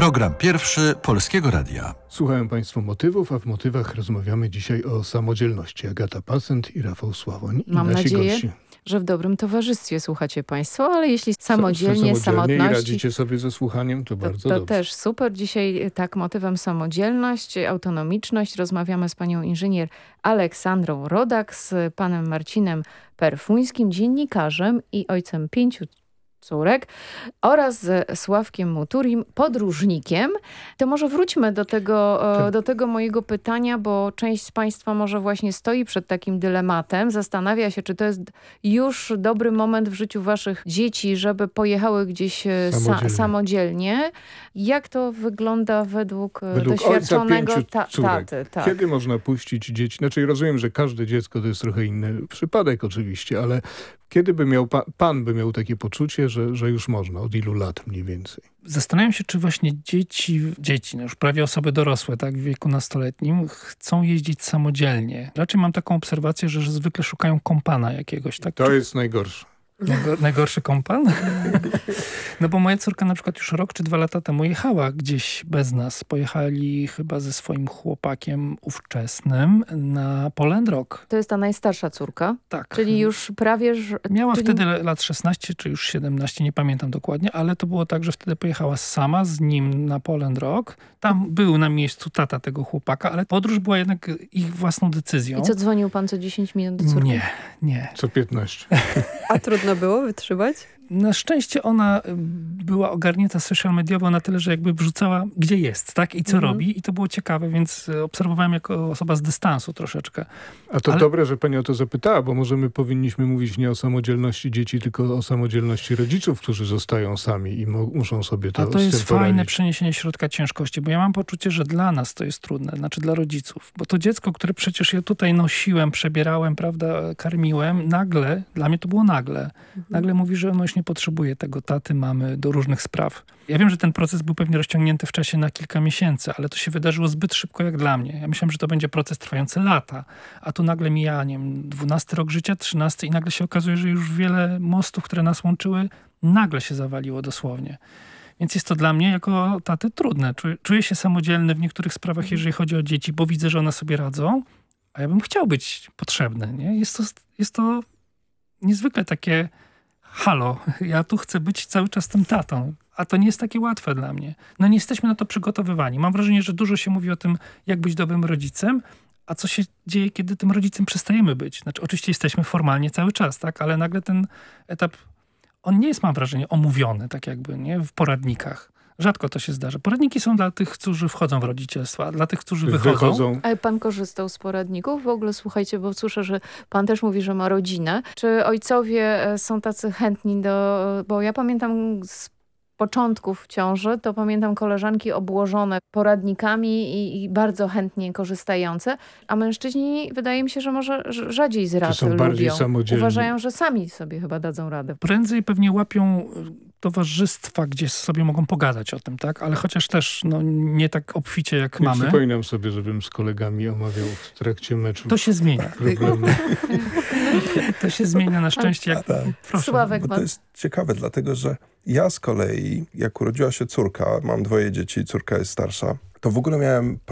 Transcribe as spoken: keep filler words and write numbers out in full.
Program pierwszy Polskiego Radia. Słuchają Państwo motywów, a w motywach rozmawiamy dzisiaj o samodzielności. Agata Pasent i Rafał Sławoń. Mam I nasi nadzieję, gości. że w dobrym towarzystwie słuchacie Państwo, ale jeśli samodzielnie, Sa- samodzielnie samotności... i radzicie sobie ze słuchaniem, to, To, bardzo to dobrze. też super. Dzisiaj tak motywem samodzielność, autonomiczność. Rozmawiamy z panią inżynier Aleksandrą Rodak, z panem Marcinem Perfuńskim, dziennikarzem i ojcem pięciu córek, oraz ze Sławkiem Muturim, podróżnikiem. To może wróćmy do tego, Tak. do tego mojego pytania, bo część z Państwa może właśnie stoi przed takim dylematem, zastanawia się, czy to jest już dobry moment w życiu Waszych dzieci, żeby pojechały gdzieś Samodzielnie. sa samodzielnie. Jak to wygląda według, Według doświadczonego ojca pięciu ta córek. taty? Tak. Kiedy można puścić dzieci? Znaczy rozumiem, że każde dziecko to jest trochę inny przypadek oczywiście, ale kiedy by miał pa, pan by miał takie poczucie, że, że już można? Od ilu lat mniej więcej? Zastanawiam się, czy właśnie dzieci, dzieci, no już prawie osoby dorosłe, tak, w wieku nastoletnim, chcą jeździć samodzielnie. Raczej mam taką obserwację, że zwykle szukają kompana jakiegoś. Tak? To jest najgorsze. Najgor- najgorszy kompan? No bo moja córka na przykład już rok czy dwa lata temu jechała gdzieś bez nas. Pojechali chyba ze swoim chłopakiem ówczesnym na Poland Rock. To jest ta najstarsza córka, Tak. czyli już prawie... że- Miała czyli... wtedy lat szesnaście czy już siedemnaście, nie pamiętam dokładnie, ale to było tak, że wtedy pojechała sama z nim na Poland Rock. Tam był na miejscu tata tego chłopaka, ale podróż była jednak ich własną decyzją. I co, dzwonił pan co dziesięć minut do córki? Nie, nie. Co piętnaście. A trudno było wytrzymać? Na szczęście ona była ogarnięta social mediowo na tyle, że jakby wrzucała gdzie jest, tak? I co Mhm. robi. I to było ciekawe, więc obserwowałem jako osoba z dystansu troszeczkę. A to Ale- dobre, że pani o to zapytała, bo może my powinniśmy mówić nie o samodzielności dzieci, tylko o samodzielności rodziców, którzy zostają sami i mo- muszą sobie to A to z jest tym fajne poradzić. przeniesienie środka ciężkości, bo ja mam poczucie, że dla nas to jest trudne, znaczy dla rodziców. Bo to dziecko, które przecież ja tutaj nosiłem, przebierałem, prawda, karmiłem, nagle, dla mnie to było nagle, nagle mówi, że ono już nie potrzebuje tego taty, mamy do różnych spraw. Ja wiem, że ten proces był pewnie rozciągnięty w czasie na kilka miesięcy, ale to się wydarzyło zbyt szybko jak dla mnie. Ja myślałem, że to będzie proces trwający lata, a tu nagle mija, nie wiem, dwunasty rok życia, trzynasty i nagle się okazuje, że już wiele mostów, które nas łączyły, nagle się zawaliło dosłownie. Więc jest to dla mnie jako taty trudne. Czuję, czuję się samodzielny w niektórych sprawach, jeżeli chodzi o dzieci, bo widzę, że one sobie radzą, a ja bym chciał być potrzebny. Nie? Jest to, jest to niezwykle takie halo, ja tu chcę być cały czas tym tatą, a to nie jest takie łatwe dla mnie. No nie jesteśmy na to przygotowywani. Mam wrażenie, że dużo się mówi o tym, jak być dobrym rodzicem, a co się dzieje, kiedy tym rodzicem przestajemy być? Znaczy oczywiście jesteśmy formalnie cały czas, tak, ale nagle ten etap, on nie jest, mam wrażenie, omówiony, tak jakby, nie, w poradnikach. Rzadko to się zdarza. Poradniki są dla tych, którzy wchodzą w rodzicielstwo, a dla tych, którzy wychodzą. Wychodzą. Ale pan korzystał z poradników? W ogóle słuchajcie, bo słyszę, że pan też mówi, że ma rodzinę. Czy ojcowie e, są tacy chętni do... Bo ja pamiętam z początków ciąży, to pamiętam koleżanki obłożone poradnikami i, i bardzo chętnie korzystające, a mężczyźni wydaje mi się, że może rz- rzadziej z raty są bardziej lubią. samodzielni. Uważają, że sami sobie chyba dadzą radę. Prędzej pewnie łapią towarzystwa, gdzie sobie mogą pogadać o tym, tak? Ale chociaż też no, nie tak obficie jak Nie mamy. przypominam sobie, żebym z kolegami omawiał w trakcie meczu To się zmienia. problemy. To się zmienia na szczęście. Jak... Tak. Proszę. Sławek Bo ma... to jest ciekawe, dlatego że ja z kolei, jak urodziła się córka, mam dwoje dzieci, córka jest starsza, to w ogóle miałem